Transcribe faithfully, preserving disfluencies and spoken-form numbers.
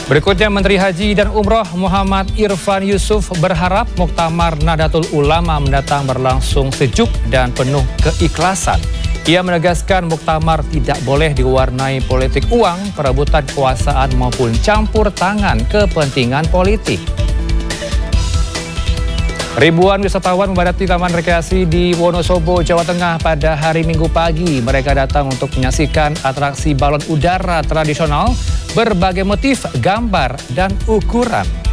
Berikutnya, Menteri Haji dan Umroh Muhammad Irfan Yusuf berharap Muktamar Nahdlatul Ulama mendatang berlangsung sejuk dan penuh keikhlasan. Ia menegaskan muktamar tidak boleh diwarnai politik uang, perebutan kekuasaan maupun campur tangan kepentingan politik. Ribuan wisatawan memadati Taman Rekreasi di Wonosobo, Jawa Tengah pada hari Minggu pagi. Mereka datang untuk menyaksikan atraksi balon udara tradisional berbagai motif, gambar, dan ukuran.